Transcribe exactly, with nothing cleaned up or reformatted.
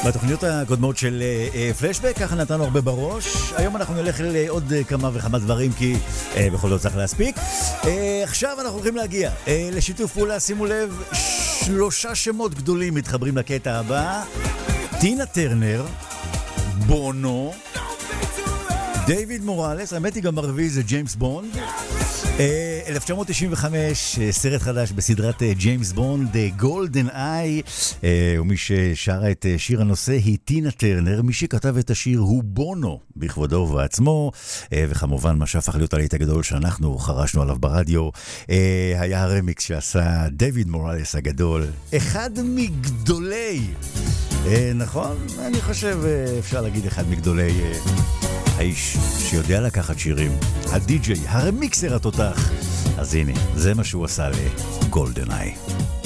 בתוכניות הקודמות של פלשבק, ככה נתנו הרבה בראש. היום אנחנו נלך לעוד כמה וכמה דברים, כי בכל זאת צריך להספיק. עכשיו אנחנו הולכים להגיע לשיתוף פעולה, שימו לב, שלושה שמות גדולים מתחברים לקטע הבא. טינה טרנר, בונו, דיוויד מוראלס, האמת היא גם הרביעי זה ג'יימס בונד. אלף תשע מאות תשעים וחמש, סרט חדש בסדרת ג'יימס בונד, גולדן איי, ומי ששרה את שיר הנושא היא טינה טרנר. מי שכתב את השיר הוא בונו בכבודו ובעצמו, וכמובן מה שהפך להיות הלהיט הגדול שאנחנו חרשנו עליו ברדיו היה הרמיקס שעשה דיוויד מוראלס הגדול, אחד מגדולי, נכון? אני חושב אפשר להגיד אחד מגדולי, האיש שיודע לקחת שירים, הדי-ג'יי, הרמיקסר התותח. אז הנה, זה מה שהוא עשה לגולדן איי.